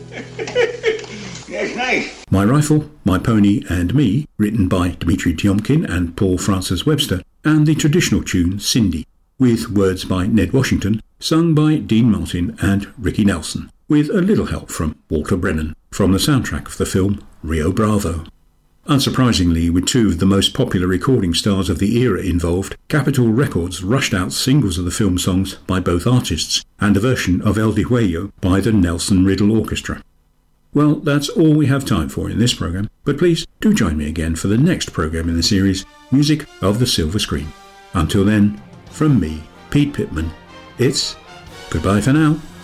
That's nice. My Rifle, My Pony and Me, written by Dmitry Tiomkin and Paul Francis Webster, and the traditional tune Cindy, with words by Ned Washington, sung by Dean Martin and Ricky Nelson, with a little help from Walter Brennan, from the soundtrack of the film Rio Bravo. Unsurprisingly, with two of the most popular recording stars of the era involved, Capitol Records rushed out singles of the film songs by both artists, and a version of El Dijuello by the Nelson Riddle Orchestra. Well, that's all we have time for in this programme, but please do join me again for the next programme in the series, Music of the Silver Screen. Until then, from me, Pete Pittman, it's goodbye for now.